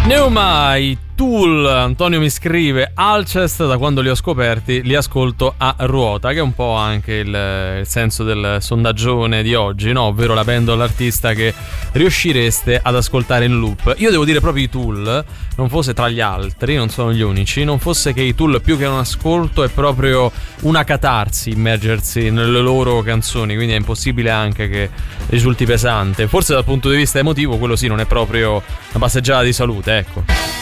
Neuma, i Tool. Antonio mi scrive: Alcest, da quando li ho scoperti li ascolto a ruota, che è un po' anche il senso del sondaggione di oggi, no? Ovvero la band o l'artista che riuscireste ad ascoltare in loop. Io devo dire proprio i Tool, non fosse tra gli altri, non sono gli unici, non fosse che i Tool più che un ascolto è proprio una catarsi immergersi nelle loro canzoni, quindi è impossibile anche che risulti pesante. Forse dal punto di vista emotivo quello sì, non è proprio una passeggiata di salute, ecco.